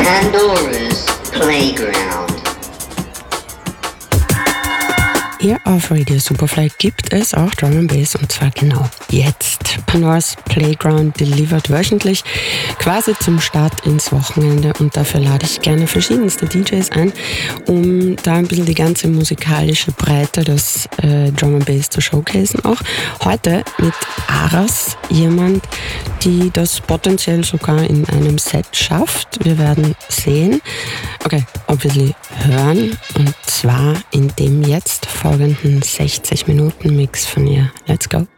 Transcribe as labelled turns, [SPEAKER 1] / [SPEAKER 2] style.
[SPEAKER 1] Pandora's Playground.
[SPEAKER 2] Hier auf Radio Superfly gibt es auch Drum & Bass und zwar genau jetzt. Pandora's Playground delivered wöchentlich, quasi zum Start ins Wochenende und dafür lade ich gerne verschiedenste DJs ein, um da ein bisschen die ganze musikalische Breite des Drum & Bass zu showcasen auch. Heute mit Aras, jemand, die das potenziell sogar in einem Set schafft. Wir werden sehen. Okay, obviously hören und zwar in dem jetzt folgenden 60 Minuten Mix von ihr. Let's go.